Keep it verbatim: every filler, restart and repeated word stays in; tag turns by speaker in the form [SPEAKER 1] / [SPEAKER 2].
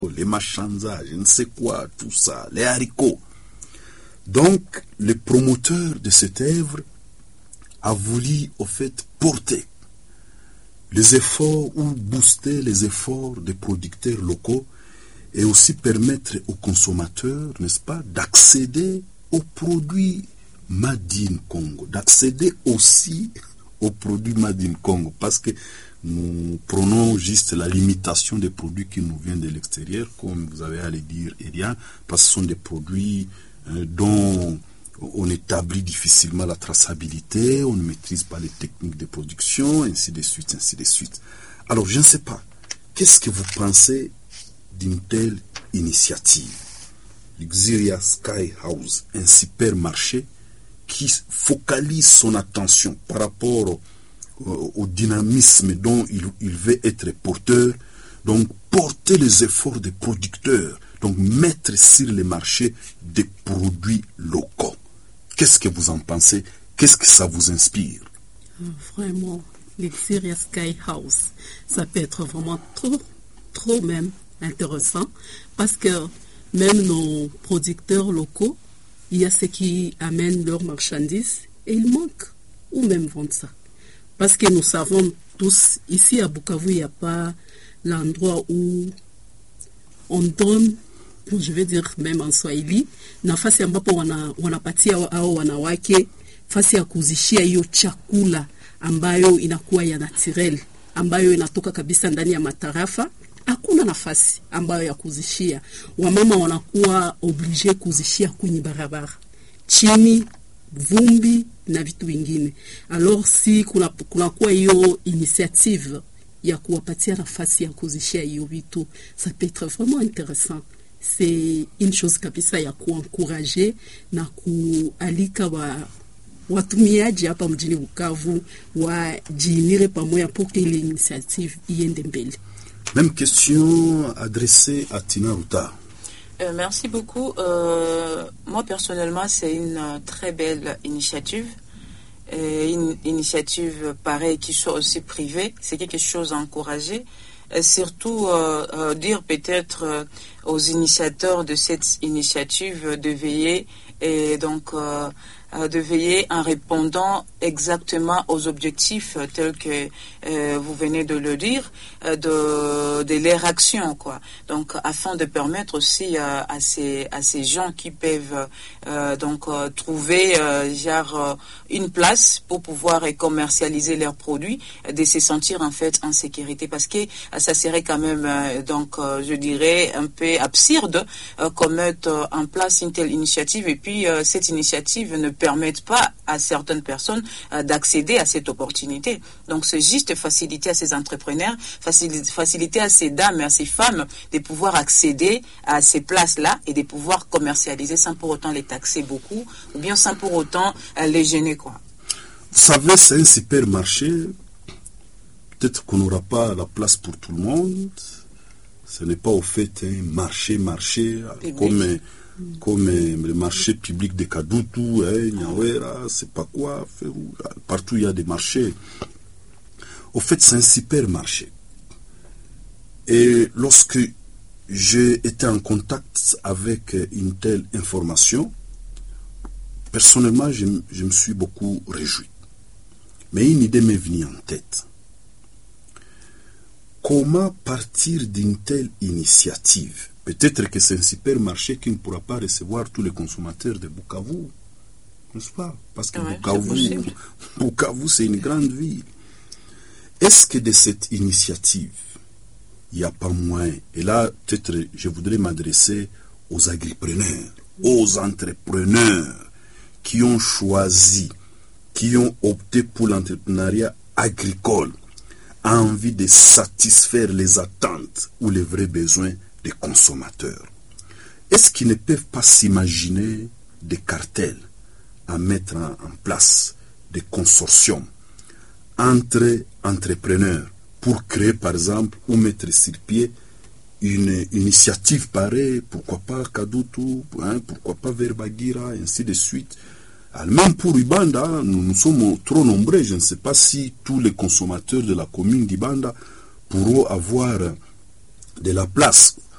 [SPEAKER 1] les machanza, je ne sais quoi, tout ça, les haricots. Donc, le promoteur de cette œuvre a voulu, au fait, porter les efforts ou booster les efforts des producteurs locaux et aussi permettre aux consommateurs, n'est-ce pas, d'accéder aux produits Made in Congo, d'accéder aussi aux produits Made in Congo, parce que nous prenons juste la limitation des produits qui nous viennent de l'extérieur, comme vous avez à le dire, Eliane, parce que ce sont des produits euh, dont on établit difficilement la traçabilité, on ne maîtrise pas les techniques de production, ainsi de suite, ainsi de suite. Alors, je ne sais pas, qu'est-ce que vous pensez d'une telle initiative? Luxuria Sky House, un supermarché qui focalise son attention par rapport au, au, au dynamisme dont il, il veut être porteur, donc porter les efforts des producteurs, donc mettre sur le marché des produits locaux. Qu'est-ce que vous en pensez? Qu'est-ce que ça vous inspire?
[SPEAKER 2] Vraiment, Luxuria Sky House, ça peut être vraiment trop, trop même intéressant, parce que même nos producteurs locaux, il y a ceux qui amènent leurs marchandises et ils manquent, ou même vendent ça. Parce que nous savons tous, ici à Bukavu, il n'y a pas l'endroit où on donne, je vais dire même en Swahili, nafasi ambapo wana, wanapatia au wanawake fasi ya kuzishia hiyo chakula ambayo inakuwa ya naturel, ambayo inatoka kabisa ndani ya matarafa. Hakuna nafasi ambayo ya kuzishia. Wamama wanakuwa oblige kuzishia kwenye barabara, chini, vumbi na vitu vingine. Alors si kuna kunakuwa hiyo initiative ya kuwapatia nafasi ya kuzishia hiyo vitu, ça peut être vraiment intéressant. C'est une chose kabisa ya kuencourager na kualika wa watumiaji hapa mjini Bukavu wajiinire pamoja pour que l'initiative iende mbele.
[SPEAKER 1] Même question adressée à Tina Ruta.
[SPEAKER 3] Euh, merci beaucoup. Euh, moi, personnellement, c'est une euh, très belle initiative. Et une initiative pareille qui soit aussi privée, c'est quelque chose à encourager. Et surtout, euh, euh, dire peut-être euh, aux initiateurs de cette initiative de veiller et donc euh, de veiller en répondant exactement aux objectifs tels que euh, vous venez de le dire, euh, de, de leur action, quoi. Donc, afin de permettre aussi euh, à ces à ces gens qui peuvent euh, donc euh, trouver euh, genre euh, une place pour pouvoir euh, commercialiser leurs produits, euh, de se sentir en fait en sécurité, parce que euh, ça serait quand même euh, donc euh, je dirais un peu absurde euh, qu'on mette euh, en place une telle initiative et puis euh, cette initiative ne permettent pas à certaines personnes euh, d'accéder à cette opportunité. Donc c'est juste faciliter à ces entrepreneurs, faciliter, faciliter à ces dames et à ces femmes de pouvoir accéder à ces places-là et de pouvoir commercialiser sans pour autant les taxer beaucoup ou bien sans pour autant euh, les gêner, quoi.
[SPEAKER 1] Vous savez, c'est un supermarché. Peut-être qu'on n'aura pas la place pour tout le monde. Ce n'est pas au fait un marché, marché, et comme... Oui. Comme euh, le marché public de Kadutu, hein, Nyawera, c'est pas quoi, Ferou, partout il y a des marchés. Au fait, c'est un supermarché. Et lorsque j'ai été en contact avec une telle information, personnellement, je, je me suis beaucoup réjoui. Mais une idée m'est venue en tête. Comment partir d'une telle initiative? Peut-être que c'est un supermarché qui ne pourra pas recevoir tous les consommateurs de Bukavu, n'est-ce pas? Parce que ouais, Bukavu, Bukavu, c'est une grande ville. Est-ce que de cette initiative, il n'y a pas moyen? Et là, peut-être, je voudrais m'adresser aux agripreneurs, aux entrepreneurs qui ont choisi, qui ont opté pour l'entrepreneuriat agricole, a envie de satisfaire les attentes ou les vrais besoins des consommateurs. Est-ce qu'ils ne peuvent pas s'imaginer des cartels à mettre en, en place, des consortiums entre entrepreneurs pour créer par exemple ou mettre sur pied une initiative pareille, pourquoi pas Kadutu, hein, pourquoi pas Verbagira, ainsi de suite. Alors, même pour Ibanda, nous, nous sommes trop nombreux, je ne sais pas si tous les consommateurs de la commune d'Ibanda pourront avoir de la place